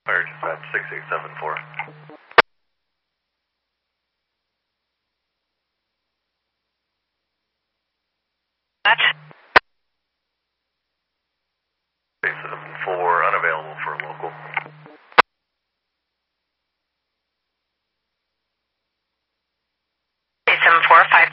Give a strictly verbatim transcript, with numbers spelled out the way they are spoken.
Fire dispatch six eight seven four. Match. eight seven four, unavailable for local. eight seven four, five